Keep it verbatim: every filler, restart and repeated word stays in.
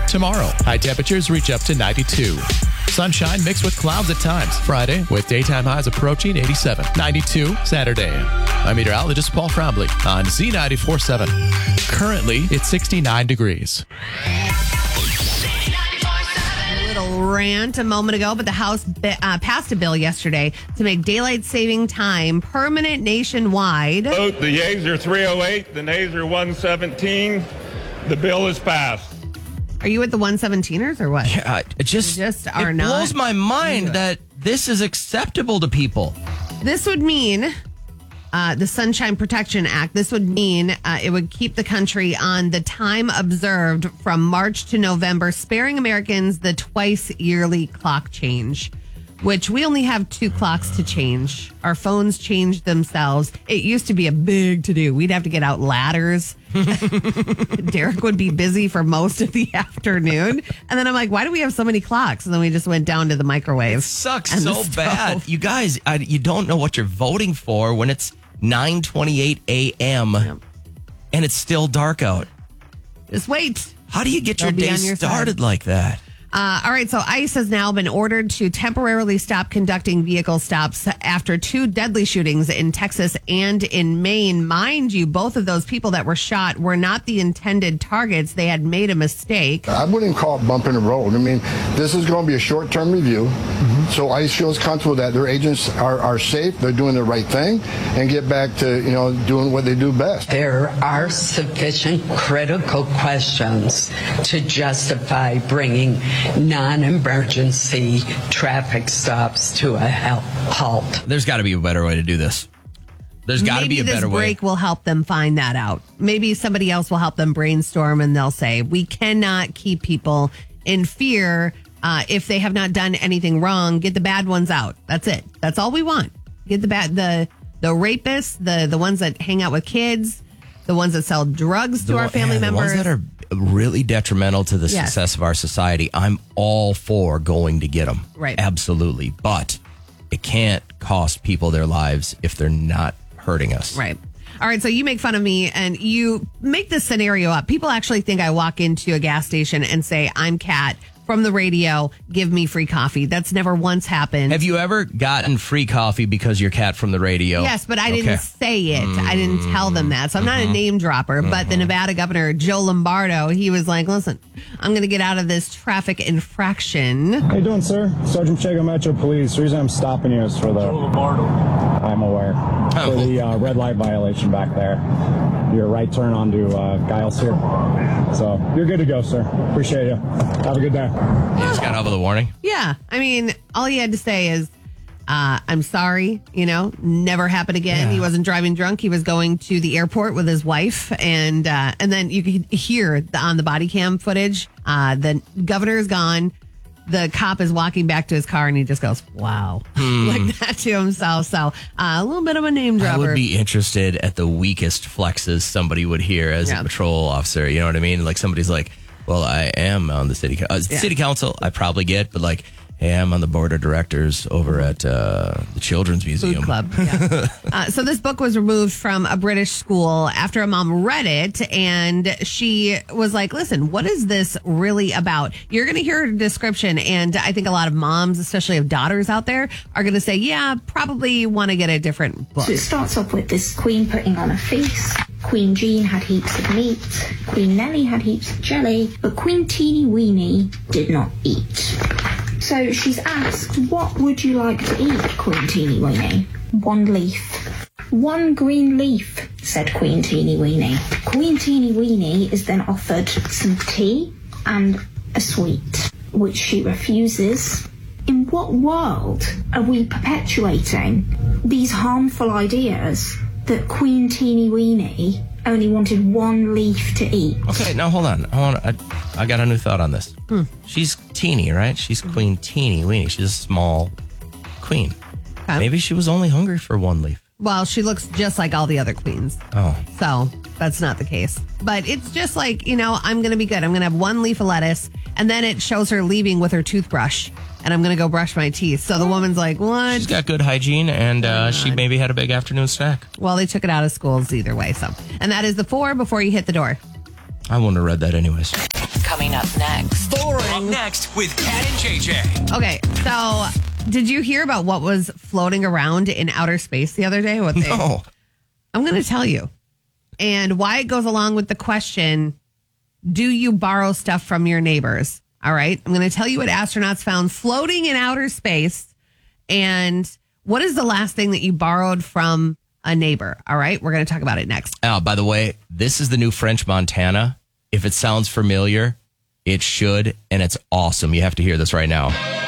tomorrow. High temperatures reach up to ninety-two. Sunshine mixed with clouds at times. Friday with daytime highs approaching eighty-seven. ninety-two Saturday. I'm meteorologist Paul Frombley on Z ninety-four point seven. Currently, it's sixty-nine degrees. Little rant a moment ago, but the House uh, passed a bill yesterday to make daylight saving time permanent nationwide. Vote, the yeas are three oh eight, the nays are one seventeen. The bill is passed. Are you with the one seventeeners or what? Yeah, it just, You just are it not blows my mind into it. that this is acceptable to people. This would mean uh, the Sunshine Protection Act. This would mean uh, it would keep the country on the time observed from March to November, sparing Americans the twice yearly clock change, which we only have two clocks to change. Our phones change themselves. It used to be a big to-do. We'd have to get out ladders. Derek would be busy for most of the afternoon. And then I'm like, why do we have so many clocks? And then we just went down to the microwave. It sucks and the so stove. bad. You guys, I, you don't know what you're voting for when it's nine twenty-eight a.m. Yep. and it's still dark out. Just wait. How do you get They'll your be day on your started side. like that? Uh, all right, so ICE has now been ordered to temporarily stop conducting vehicle stops after two deadly shootings in Texas and in Maine. Mind you, both of those people that were shot were not the intended targets. They had made a mistake. I wouldn't call it bumping the road. I mean, this is going to be a short-term review. Mm-hmm. So ICE feels comfortable that their agents are, are safe, they're doing the right thing, and get back to, you know, doing what they do best. There are sufficient critical questions to justify bringing non-emergency traffic stops to a halt. There's got to be a better way to do this. There's got to be a Maybe better this way. break will help them find that out. Maybe somebody else will help them brainstorm, and they'll say, we cannot keep people in fear uh, if they have not done anything wrong. Get the bad ones out. That's it. That's all we want. Get the bad, the the rapists, the the ones that hang out with kids, the ones that sell drugs to The our one- family yeah, members. The ones that are really detrimental to the Yes. success of our society. I'm all for going to get them. Right. Absolutely. But it can't cost people their lives if they're not hurting us. Right. All right. So you make fun of me and you make this scenario up. People actually think I walk into a gas station and say, I'm Kat from the radio. Give me free coffee. That's never once happened. Have you ever gotten free coffee because you're Kat from the radio? Yes, but I Okay. didn't say it. I didn't tell them that. So I'm not a name dropper. But the Nevada governor, Joe Lombardo, he was like, listen, I'm going to get out of this traffic infraction. How you doing, sir? Sergeant Chago Metro Police. The reason I'm stopping you is for the... I'm aware. For the uh, red light violation back there. Your right turn onto uh, Giles here. So you're good to go, sir. Appreciate you. Have a good day. You just got out with a warning? Yeah. I mean, all he had to say is, uh, I'm sorry, you know, never happened again. Yeah. He wasn't driving drunk. He was going to the airport with his wife. And uh, and then you could hear the, on the body cam footage, uh, the governor is gone. The cop is walking back to his car and he just goes, wow, like that to himself. So uh, a little bit of a name dropper. I would be interested at the weakest flexes somebody would hear as Yeah. a patrol officer. You know what I mean? Like somebody's like, well, I am on the city, uh, Yeah. city council. I probably get, but like, hey, I'm on the board of directors over at uh, the Children's Museum. Food Club. Yeah. uh, so this book was removed from a British school after a mom read it, and she was like, listen, what is this really about? You're going to hear a description, and I think a lot of moms, especially of daughters out there, are going to say, yeah, probably want to get a different book. So it starts off with this queen putting on a feast. Queen Jean had heaps of meat. Queen Nellie had heaps of jelly. But Queen Teeny Weeny did not eat. So she's asked, what would you like to eat, Queen Teeny Weeny? One leaf. One green leaf, said Queen Teeny Weeny. Queen Teeny Weeny is then offered some tea and a sweet, which she refuses. In what world are we perpetuating these harmful ideas that Queen Teeny Weeny only wanted one leaf to eat? Okay, now hold on. I, want, I, I got a new thought on this. Hmm. She's teeny, right? She's Queen Teeny Weeny. She's a small queen. Okay. Maybe she was only hungry for one leaf. Well, she looks just like all the other queens. Oh. So that's not the case. But it's just like, you know, I'm going to be good. I'm going to have one leaf of lettuce. And then it shows her leaving with her toothbrush. And I'm going to go brush my teeth. So the woman's like, what? She's got good hygiene, and uh, she maybe had a big afternoon snack. Well, they took it out of schools either way. So, and that is the four before you hit the door. I wouldn't have read that anyways. Coming up next. things. Up next with Kat and J J. Okay, so did you hear about what was floating around in outer space the other day? What they, No. I'm going to tell you. And why it goes along with the question, do you borrow stuff from your neighbors? All right. I'm going to tell you what astronauts found floating in outer space. And what is the last thing that you borrowed from a neighbor? All right. We're going to talk about it next. Oh, by the way, this is the new French Montana. If it sounds familiar, it should. And it's awesome. You have to hear this right now.